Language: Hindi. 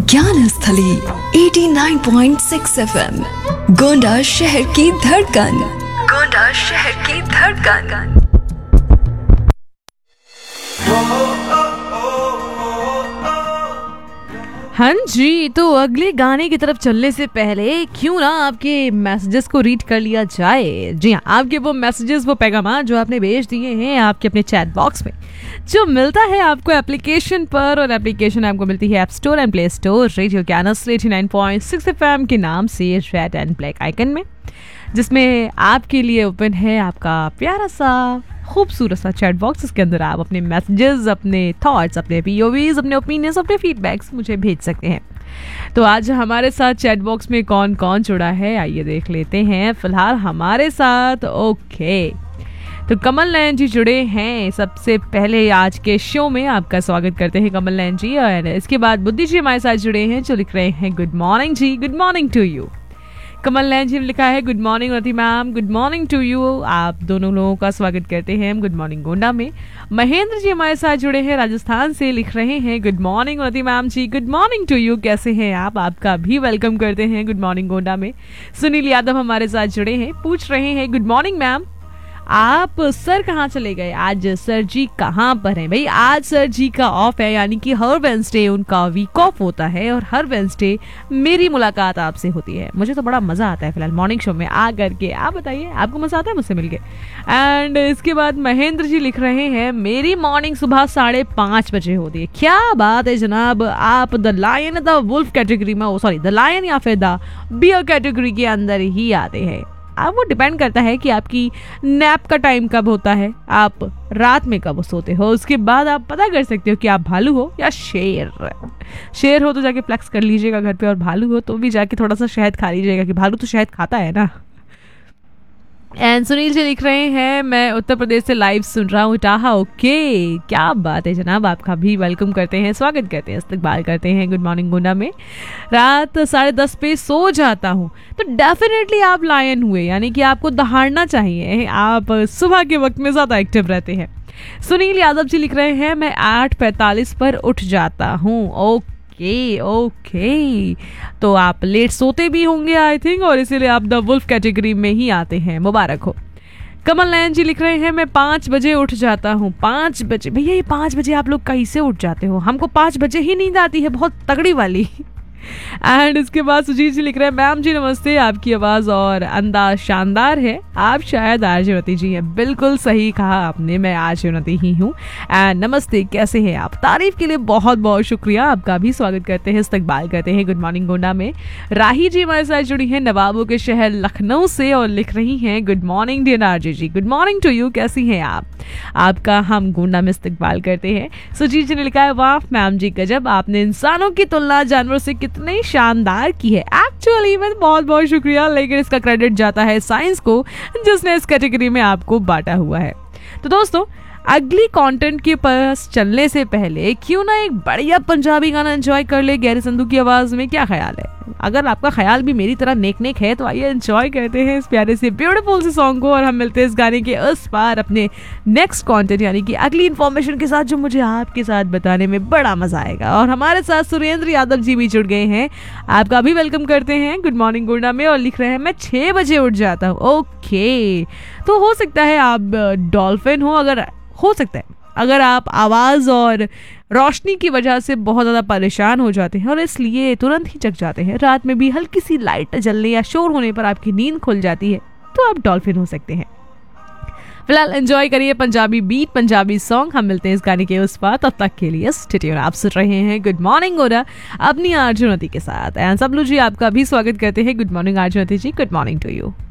ज्ञान स्थली 89.6 FM, गोंडा शहर की धड़कन। गोंडा शहर की धड़कन। हाँ जी, तो अगले गाने की तरफ चलने से पहले क्यों ना आपके मैसेजेस को रीड कर लिया जाए। जी हाँ, आपके वो मैसेजेस, वो पैगाम जो आपने भेज दिए हैं आपके अपने चैट बॉक्स में, जो मिलता है आपको एप्लीकेशन पर, और एप्लीकेशन आपको मिलती है app store and play store, radio ज्ञान 89.6 FM के नाम से रेड एंड ब्लैक आइकन में, जिसमें आपके लिए ओपन है आपका प्यारा सा खूबसूरत सा चैट बॉक्स। इसके अंदर आप अपने मैसेजेस, अपने थॉट्स, अपने पीओवीज, अपने ओपिनियंस, अपने फीडबैक्स मुझे भेज सकते हैं। तो आज हमारे साथ चैट बॉक्स में कौन कौन जुड़ा है आइए देख लेते हैं। फिलहाल हमारे साथ तो कमल नयन जी जुड़े हैं। सबसे पहले आज के शो में आपका स्वागत करते हैं कमल नयन जी। और इसके बाद बुद्धि जी हमारे साथ जुड़े हैं, जो लिख रहे हैं good morning ji, good morning to you. Kamal Nayan जी ने लिखा है good morning Rati ma'am, good morning to you. आप दोनों लोगों का स्वागत करते हैं हम गुड मॉर्निंग गोंडा में। महेंद्र जी हमारे साथ जुड़े हैं राजस्थान से, लिख रहे हैं good morning Rati ma'am ji, good morning to you. कैसे हैं आप? आपका भी वेलकम करते हैं गुड मॉर्निंग गोंडा में। सुनील यादव हमारे साथ जुड़े हैं, पूछ रहे हैं गुड मॉर्निंग मैम, आप सर कहाँ चले गए? आज सर जी कहाँ पर हैं? भाई आज सर जी का ऑफ है, यानी कि हर वेंसडे उनका वीक ऑफ होता है और हर वेंसडे मेरी मुलाकात आपसे होती है। मुझे तो बड़ा मजा आता है फिलहाल मॉर्निंग शो में आ करके। आप बताइए, आपको मजा आता है मुझसे मिलके? एंड इसके बाद महेंद्र जी लिख रहे हैं मेरी मॉर्निंग सुबह 5:30 बजे होती है। क्या बात है जनाब, आप the lion the wolf category में, द लायन या फिर द बियर कैटेगरी के अंदर ही आते हैं। अब वो डिपेंड करता है कि आपकी नैप का टाइम कब होता है, आप रात में कब सोते हो, उसके बाद आप पता कर सकते हो कि आप भालू हो या शेर। शेर हो तो जाके फ्लेक्स कर लीजिएगा घर पे, और भालू हो तो भी जाके थोड़ा सा शहद खा लीजिएगा, कि भालू तो शहद खाता है ना। एंड सुनील जी लिख रहे हैं मैं उत्तर प्रदेश से लाइव सुन रहा हूँ टाहा। ओके, क्या बात है जनाब, आपका भी वेलकम करते हैं, स्वागत करते हैं, इस्तकबाल करते हैं गुड मॉर्निंग गुंडा में। रात 10:30 पे सो जाता हूँ, तो डेफिनेटली आप लायन हुए, यानी कि आपको दहाड़ना चाहिए, आप सुबह के वक्त में ज़्यादा एक्टिव रहते हैं। सुनील यादव जी लिख रहे हैं मैं 8:45 पर उठ जाता हूँ। ओके, तो आप लेट सोते भी होंगे आई थिंक, और इसीलिए आप द वुल्फ कैटेगरी में ही आते हैं, मुबारक हो। कमल नयन जी लिख रहे हैं मैं 5 बजे उठ जाता हूँ। 5 बजे? भैया ये 5 बजे आप लोग कैसे उठ जाते हो? हमको 5 बजे ही नींद आती है, बहुत तगड़ी वाली। एंड इसके बाद सुजीत जी लिख रहे हैं मैम जी नमस्ते, आपकी आवाज़ और अंदाज शानदार है, आप शायद आर्यवती जी हैं। बिल्कुल सही कहा आपने, मैं आर्यवती ही हूँ। एंड नमस्ते, कैसे हैं आप? तारीफ के लिए बहुत बहुत शुक्रिया, आपका भी स्वागत करते हैं, इस्तकबाल करते हैं गुड मॉर्निंग गोंडा में। राही जी हमारे साथ जुड़ी हैं नवाबों के शहर लखनऊ से, और लिख रही हैं good morning dear RJ ji, good morning to you. कैसी हैं आप? आपका हम गोंडा में इस्तकबाल करते हैं। सुजीत जी ने लिखा है वाह मैम जी गजब, आपने इंसानों की तुलना जानवरों से कितनी शानदार की है। एक्चुअली मैं बहुत बहुत शुक्रिया, लेकिन इसका क्रेडिट जाता है साइंस को, जिसने इस कैटेगरी में आपको बांटा हुआ है। तो दोस्तों, अगली कंटेंट के पास चलने से पहले क्यों ना एक बढ़िया पंजाबी गाना एंजॉय कर ले गैरी संधू की आवाज में, क्या ख्याल है? अगर आपका ख्याल भी मेरी तरह नेक नेक है तो आइए एंजॉय करते हैं इस प्यारे से ब्यूटीफुल से सॉन्ग को, और हम मिलते हैं इस गाने के उस पार अपने नेक्स्ट कंटेंट, यानी कि अगली इन्फॉर्मेशन के साथ, जो मुझे आपके साथ बताने में बड़ा मजा आएगा। और हमारे साथ सुरेंद्र यादव जी भी जुड़ गए हैं, आपका भी वेलकम करते हैं गुड मॉर्निंग गोंडा में, और लिख रहे हैं मैं 6 बजे उठ जाता हूँ। ओके, तो हो सकता है आप डॉल्फिन हो, हो सकता है अगर आप आवाज़ और रोशनी की वजह से बहुत ज़्यादा परेशान हो जाते हैं और इसलिए तुरंत ही जग जाते हैं, रात में भी हल्की सी लाइट जलने या शोर होने पर आपकी नींद खुल जाती है, तो आप डॉल्फिन हो सकते हैं। फिलहाल एंजॉय करिए पंजाबी बीट, पंजाबी सॉन्ग। हम मिलते हैं इस गाने के उस पार, तब तक के लिए स्टे ट्यून। आप सुन रहे हैं गुड मॉर्निंग गोरा अपनी आर्जुनती के साथ। एंड सब लोग जी आपका भी स्वागत करते हैं good morning आर्जुनती ji, good morning to you.